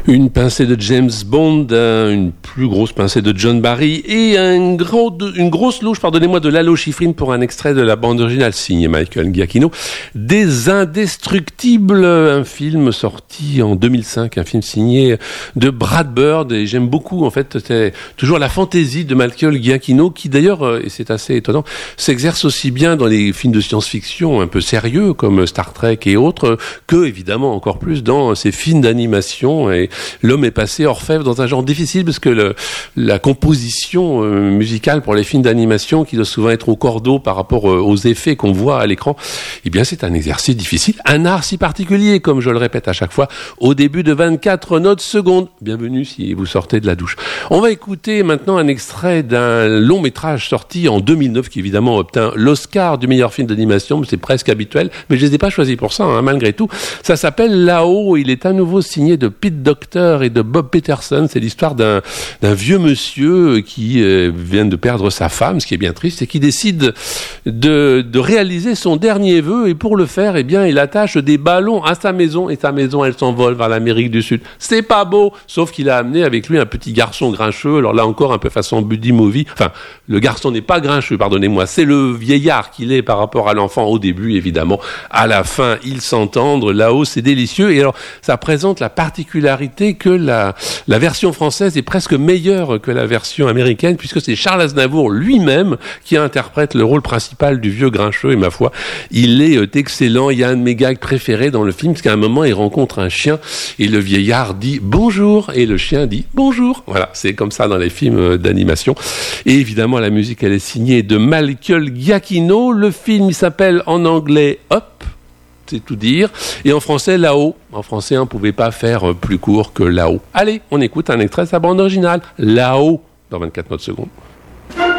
Une pincée de James Bond, une plus grosse pincée de John Barry et une grosse louche, pardonnez-moi, de Lalo Schifrin pour un extrait de la bande originale signée Michael Giacchino. Des Indestructibles, un film sorti en 2005, un film signé de Brad Bird, et j'aime beaucoup, en fait, c'est toujours la fantaisie de Michael Giacchino qui d'ailleurs, et c'est assez étonnant, s'exerce aussi bien dans les films de science-fiction un peu sérieux comme Star Trek et autres, que évidemment encore plus dans ces films d'animation. Et l'homme est passé orfèvre dans un genre difficile parce que la composition musicale pour les films d'animation, qui doit souvent être au cordeau par rapport aux effets qu'on voit à l'écran, eh bien c'est un exercice difficile, un art si particulier, comme je le répète à chaque fois, au début de 24 notes secondes. Bienvenue si vous sortez de la douche. On va écouter maintenant un extrait d'un long métrage sorti en 2009 qui évidemment obtint l'Oscar du meilleur film d'animation, c'est presque habituel, mais je les ai pas choisis pour ça, malgré tout. Ça s'appelle Là-haut, il est à nouveau signé de Pete Docter et de Bob Peterson. C'est l'histoire d'un vieux monsieur qui vient de perdre sa femme, ce qui est bien triste, et qui décide de réaliser son dernier vœu, et pour le faire, eh bien, il attache des ballons à sa maison, et sa maison, elle s'envole vers l'Amérique du Sud. C'est pas beau, sauf qu'il a amené avec lui un petit garçon grincheux, alors là encore un peu façon buddy movie, enfin, le garçon n'est pas grincheux, pardonnez-moi, c'est le vieillard qu'il est par rapport à l'enfant au début, évidemment. À la fin, ils s'entendent, là-haut, c'est délicieux, et alors, ça présente la particularité que la version française est presque meilleure que la version américaine, puisque c'est Charles Aznavour lui-même qui interprète le rôle principal du vieux grincheux, et ma foi, il est excellent. Il y a un de mes gags préférés dans le film, parce qu'à un moment, il rencontre un chien, et le vieillard dit « bonjour », et le chien dit « bonjour ». Voilà, c'est comme ça dans les films d'animation. Et évidemment, la musique, elle est signée de Michael Giacchino. Le film, il s'appelle en anglais « Up ». C'est tout dire. Et en français, Là-haut. En français, on ne pouvait pas faire plus court que Là-haut. Allez, on écoute un extrait de sa bande originale. Là-haut, dans 24 notes secondes.